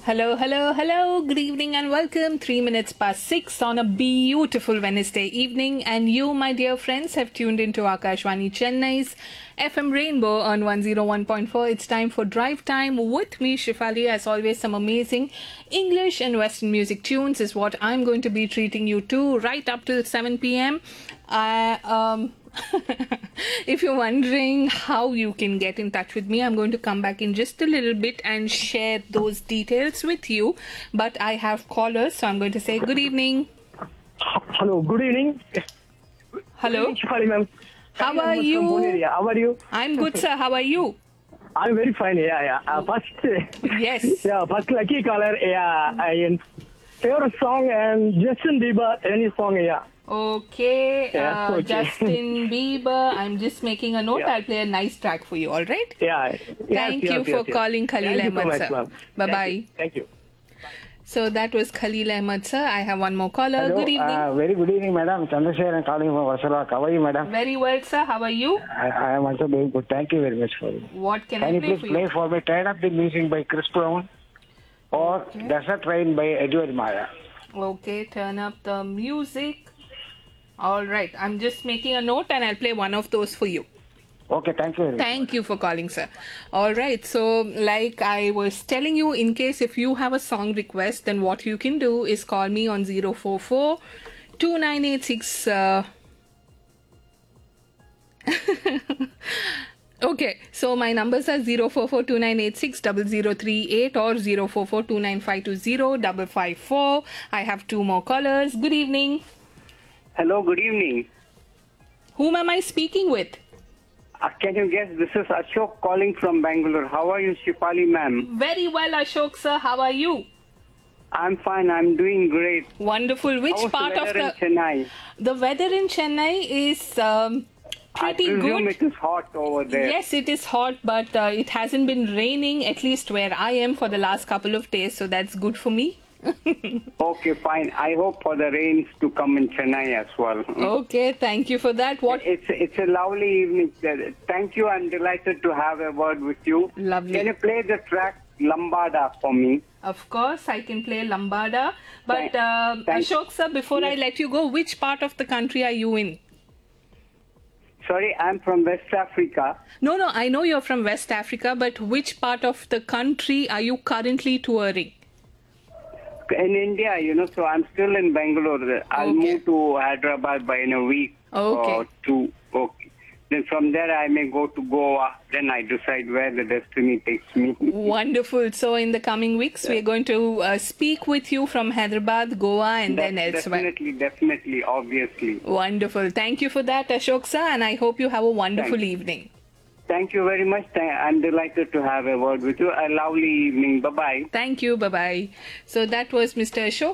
Hello, hello, hello. Good evening and welcome. 3 minutes past 6 on a beautiful Wednesday evening. And you, my dear friends, have tuned into Akashvani Chennai's FM Rainbow on 101.4. It's time for Drive Time with me, Shifali. As always, some amazing English and Western music tunes is what I'm going to be treating you to right up till 7 p.m. If you're wondering how you can get in touch with me, I'm going to come back in just a little bit and share those details with you. But I have callers, so I'm going to say good evening. Hello, good evening. Hello. Shifali ma'am. How are you? How are you? I'm good, sir. How are you? I'm very fine. First, Yes. first lucky caller. I favorite song and Justin Bieber. Any song? Okay, Okay. Justin Bieber. I'm just making a note. Yeah. I'll play a nice track for you. All right. Yeah. Thank you for calling Khalil Thank you so Ahmed, much, sir. ma'am. Bye-bye. Thank you. So that was Khalil Ahmed, sir. I have one more caller. Hello, Good evening. very good evening, madam. Chandrasekhar calling from Varsala. How are you, madam? Very well, sir. How are you? I am also very good. Thank you very much for it. What can Can I you play please for play you? for me Turn Up the Music by Chris Brown or Okay. Desert Rain by Edward Maya? Okay, turn up the music. All right. I'm just making a note and I'll play one of those for you. Okay, thank you very much. Thank you for calling, sir. All right. So, like I was telling you, in case if you have a song request, then what you can do is call me on 044 2986. Okay, so my numbers are 044 2986 0038 or 044 29520 554. I have two more callers. Good evening. Hello, good evening. Whom am I speaking with? Can you guess? This is Ashok calling from Bangalore. How are you, Shifali ma'am? Very well, Ashok, sir. How are you? I'm fine. I'm doing great. Wonderful. Which How's part the of weather the... in Chennai? The weather in Chennai is I pretty presume good. it is hot over there. Yes, it is hot, but it hasn't been raining, at least where I am, for the last couple of days, so that's good for me. Okay, fine. I hope for the rains to come in Chennai as well. Okay, thank you for that. What? It's a lovely evening. Thank you. I'm delighted to have a word with you. Lovely. Can you play the track Lambada for me? Of course, I can play Lambada. But Thanks. Ashok sir, before I Yes. let you go, which part of the country are you in? Sorry, I'm from West Africa. No, I know you're from West Africa, but which part of the country are you currently touring? In India, so I'm still in Bangalore. I'll Okay. move to Hyderabad by in a week Okay. or two. Okay. Then from there I may go to Goa. Then I decide where the destiny takes me. Wonderful. So in the coming weeks, we're going to speak with you from Hyderabad, Goa, and then elsewhere. Definitely, obviously. Wonderful. Thank you for that, Ashok sir, and I hope you have a wonderful Thanks. evening. Thank you very much. I'm delighted to have a word with you. A lovely evening. Bye-bye. Thank you. Bye-bye. So that was Mr. Ashok